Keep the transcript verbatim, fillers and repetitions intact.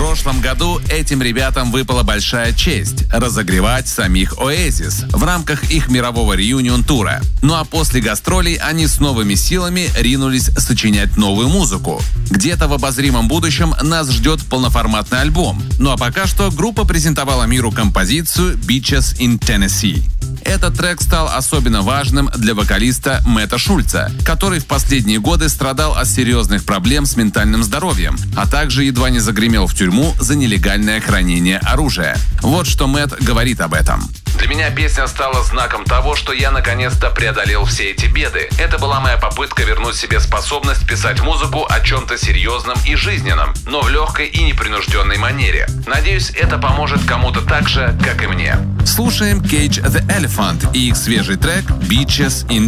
прошлом году этим ребятам выпала большая честь – разогревать самих Oasis в рамках их мирового реюнион-тура. Ну а после гастролей они с новыми силами ринулись сочинять новую музыку. Где-то в обозримом будущем нас ждет полноформатный альбом. Ну а пока что группа презентовала миру композицию «Beaches in Tennessee». Этот трек стал особенно важным для вокалиста Мэтта Шульца, который в последние годы страдал от серьезных проблем с ментальным здоровьем, а также едва не загремел в тюрьму за нелегальное хранение оружия. Вот что Мэтт говорит об этом. Для меня песня стала знаком того, что я наконец-то преодолел все эти беды. Это была моя попытка вернуть себе способность писать музыку о чем-то серьезном и жизненном, но в легкой и непринужденной манере. Надеюсь, это поможет кому-то так же, как и мне. Слушаем Cage the Elephant и их свежий трек «Beaches in